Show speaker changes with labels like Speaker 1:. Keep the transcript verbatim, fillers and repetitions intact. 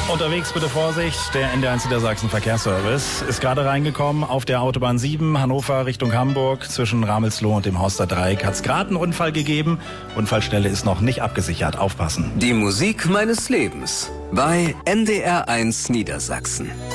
Speaker 1: Unterwegs bitte Vorsicht, der N D eins Niedersachsen Verkehrsservice ist gerade reingekommen auf der Autobahn sieben, Hannover Richtung Hamburg. Zwischen Ramelsloh und dem Horster Dreieck hat es gerade einen Unfall gegeben. Unfallstelle ist noch nicht abgesichert. Aufpassen.
Speaker 2: Die Musik meines Lebens bei N D R eins Niedersachsen.